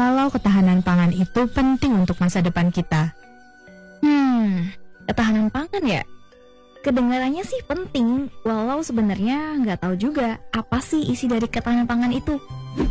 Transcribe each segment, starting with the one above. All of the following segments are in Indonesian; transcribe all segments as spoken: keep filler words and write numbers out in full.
kalau ketahanan pangan itu penting untuk masa depan kita. Hmm, ketahanan pangan ya? Kedengarannya sih penting, walau sebenarnya nggak tahu juga apa sih isi dari ketahanan pangan itu.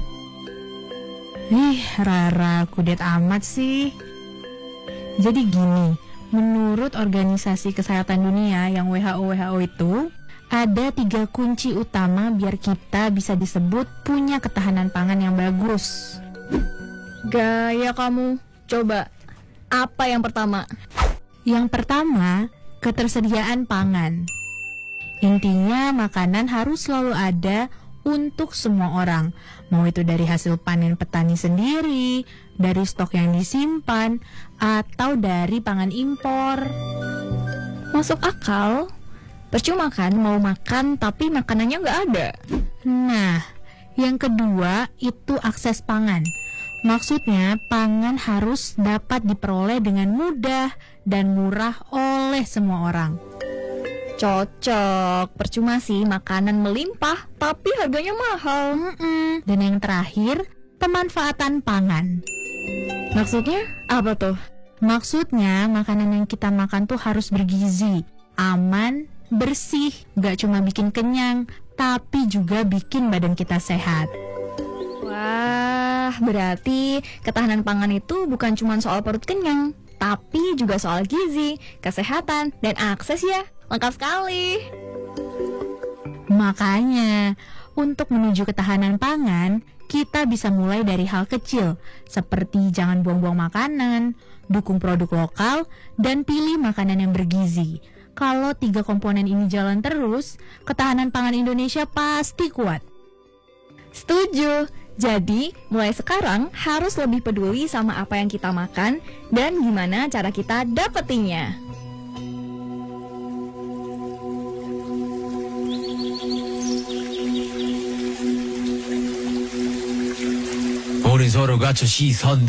Ih, Rara, kudet amat sih. Jadi gini, menurut Organisasi Kesehatan Dunia yang W H O W H O itu, ada tiga kunci utama biar kita bisa disebut punya ketahanan pangan yang bagus. Gaya kamu, coba. Apa yang pertama? Yang pertama, ketersediaan pangan. Intinya makanan harus selalu ada untuk semua orang, mau itu dari hasil panen petani sendiri, dari stok yang disimpan, atau dari pangan impor. Masuk akal. Percuma kan mau makan tapi makanannya nggak ada. Nah, yang kedua itu akses pangan. Maksudnya pangan harus dapat diperoleh dengan mudah dan murah oleh semua orang. Cocok, percuma sih makanan melimpah tapi harganya mahal. Mm-mm. Dan yang terakhir, pemanfaatan pangan. Maksudnya apa tuh? Maksudnya makanan yang kita makan tuh harus bergizi, aman, bersih, gak cuma bikin kenyang, tapi juga bikin badan kita sehat. Wah, berarti ketahanan pangan itu bukan cuma soal perut kenyang, tapi juga soal gizi, kesehatan, dan akses ya. Lengkap sekali. Makanya, untuk menuju ketahanan pangan, kita bisa mulai dari hal kecil, seperti jangan buang-buang makanan, dukung produk lokal, dan pilih makanan yang bergizi. Kalau tiga komponen ini jalan terus, ketahanan pangan Indonesia pasti kuat. Setuju. Jadi, mulai sekarang harus lebih peduli sama apa yang kita makan dan gimana cara kita dapetinnya. 우린 서로 갇혀 시선